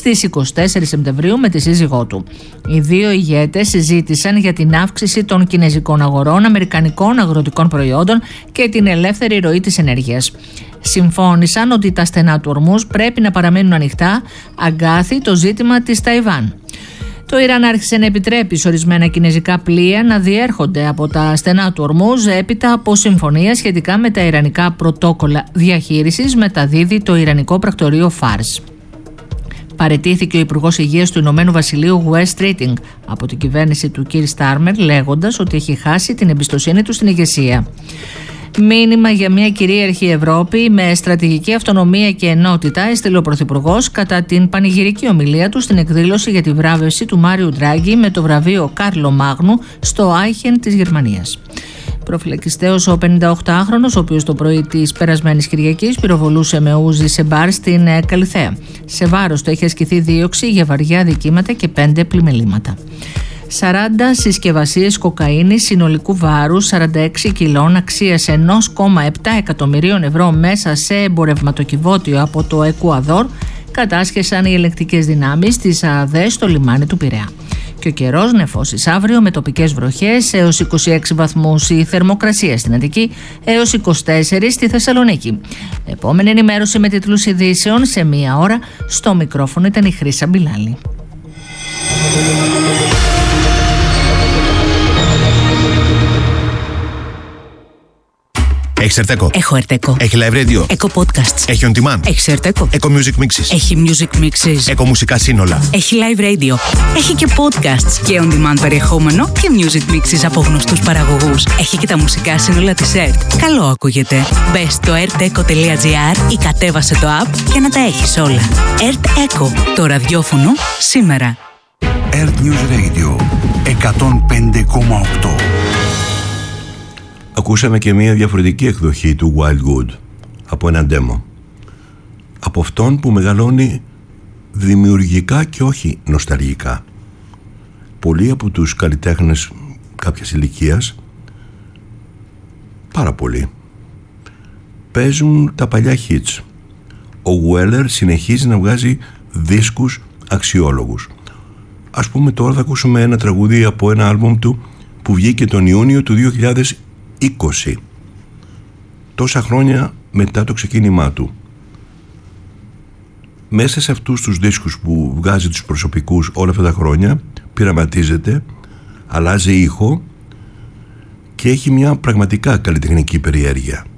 στις 24 Σεπτεμβρίου με τη σύζυγό του. Οι δύο ηγέτες συζήτησαν για την αύξηση των κινεζικών αγορών, αμερικανικών αγροτικών προϊόντων και την ελεύθερη ροή της ενέργειας. Συμφώνησαν ότι τα στενά του Ορμούζ πρέπει να παραμένουν ανοιχτά, αγκάθι το ζήτημα της Ταϊβάν. Το Ιράν άρχισε να επιτρέπει σε ορισμένα κινεζικά πλοία να διέρχονται από τα στενά του Ορμούζ έπειτα από συμφωνία σχετικά με τα ιρανικά πρωτόκολλα διαχείρισης, μεταδίδει το ιρανικό πρακτορείο Φάρς. Παραιτήθηκε ο Υπουργός Υγείας του Ηνωμένου Βασιλείου Wes Streeting από την κυβέρνηση του Keir Starmer, λέγοντας ότι έχει χάσει την εμπιστοσύνη του στην ηγεσία. Μήνυμα για μια κυρίαρχη Ευρώπη με στρατηγική αυτονομία και ενότητα έστειλε ο Πρωθυπουργός κατά την πανηγυρική ομιλία του στην εκδήλωση για τη βράβευση του Μάριου Ντράγκη με το βραβείο Κάρλο Μάγνου στο Άιχεν της Γερμανίας. Προφυλακιστέος ο 58χρονος, ο οποίος το πρωί της περασμένης Κυριακής πυροβολούσε με ούζι σε μπαρ στην Καλιθέα. Σε βάρος του έχει ασκηθεί δίωξη για βαριά αδικήματα και 5 πλημελήματα. 40 συσκευασίες κοκαίνης συνολικού βάρους 46 κιλών αξίας 1,7 εκατομμυρίων ευρώ μέσα σε εμπορευματοκιβώτιο από το Εκουαδόρ κατάσχεσαν οι ελεγκτικές δυνάμεις της ΑΑΔΕ στο λιμάνι του Πειραιά. Και ο καιρός νεφώσεις αύριο με τοπικές βροχές έως 26 βαθμούς η θερμοκρασία στην Αττική έως 24 στη Θεσσαλονίκη. Επόμενη ενημέρωση με τίτλους ειδήσεων σε μία ώρα. Στο μικρόφωνο ήταν η Χρύσα Μπιλάλη. Έχεις Ερτέκο? Έχω Ερτέκο. Έχει live radio? Έχω podcasts. Έχει on demand? Έχεις Ερτέκο? Έχω music mixes? Έχει music mixes. Έχω μουσικά σύνολα? Έχει live radio. Έχει και podcasts και on demand περιεχόμενο και music mixes από γνωστούς παραγωγούς. Έχει και τα μουσικά σύνολα της ΕΡΤ. Καλό ακούγεται. Μπες στο erteco.gr ή κατέβασε το app για να τα έχεις όλα. ΕΡΤ Eco, το ραδιόφωνο σήμερα. ΕΡΤ News Radio 105,8. Ακούσαμε και μια διαφορετική εκδοχή του Wildwood από ένα demo. Από αυτόν που μεγαλώνει δημιουργικά και όχι νοσταλγικά. Πολλοί από τους καλλιτέχνες κάποιας ηλικίας, πάρα πολλοί, παίζουν τα παλιά hits. Ο Weller συνεχίζει να βγάζει δίσκους αξιόλογους. Ας πούμε τώρα θα ακούσουμε ένα τραγούδι από ένα άλμπουμ του που βγήκε τον Ιούνιο του 2020, τόσα χρόνια μετά το ξεκίνημά του. Μέσα σε αυτούς τους δίσκους που βγάζει τους προσωπικούς όλα αυτά τα χρόνια πειραματίζεται, αλλάζει ήχο και έχει μια πραγματικά καλλιτεχνική περιέργεια.